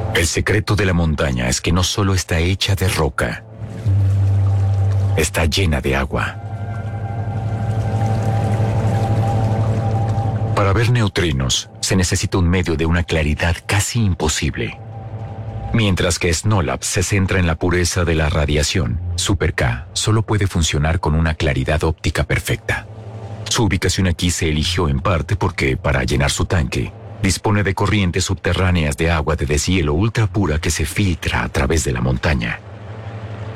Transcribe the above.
El secreto de la montaña es que no solo está hecha de roca, está llena de agua. Para ver neutrinos, se necesita un medio de una claridad casi imposible. Mientras que SNOLAB se centra en la pureza de la radiación, Super K solo puede funcionar con una claridad óptica perfecta. Su ubicación aquí se eligió en parte porque, para llenar su tanque, dispone de corrientes subterráneas de agua de deshielo ultra pura que se filtra a través de la montaña.